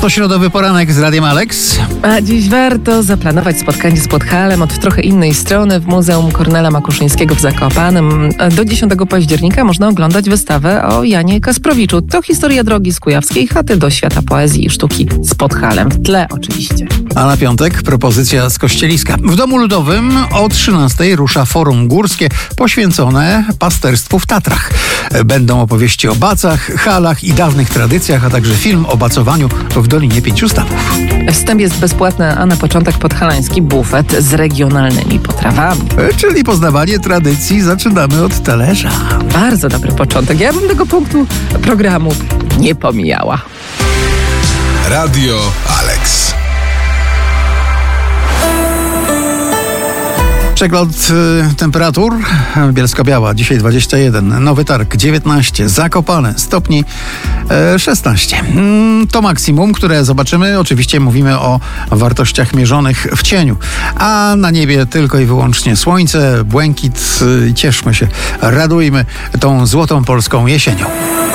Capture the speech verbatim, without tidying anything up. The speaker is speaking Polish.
To środowy poranek z Radiem Alex. A dziś warto zaplanować spotkanie z Podhalem od trochę innej strony w Muzeum Kornela Makuszyńskiego w Zakopanem. Do dziesiątego października można oglądać wystawę o Janie Kasprowiczu. To historia drogi z kujawskiej chaty do świata poezji i sztuki z Podhalem w tle oczywiście. A na piątek propozycja z Kościeliska. W Domu Ludowym o trzynastej rusza forum górskie poświęcone pasterstwu w Tatrach. Będą opowieści o bacach, halach i dawnych tradycjach, a także film o bacowaniu w Dolinie Pięciu Stawów. Wstęp jest bezpłatny, a na początek podhalański bufet z regionalnymi potrawami. Czyli poznawanie tradycji zaczynamy od talerza. Bardzo dobry początek. Ja bym tego punktu programu nie pomijała. Radio Alex. Przegląd y, temperatur. Bielsko-Biała dzisiaj dwadzieścia jeden, Nowy Targ dziewiętnaście, Zakopane stopni y, szesnaście. Mm, to maksimum, które zobaczymy. Oczywiście mówimy o wartościach mierzonych w cieniu. A na niebie tylko i wyłącznie słońce, błękit. Y, cieszmy się, radujmy tą złotą polską jesienią.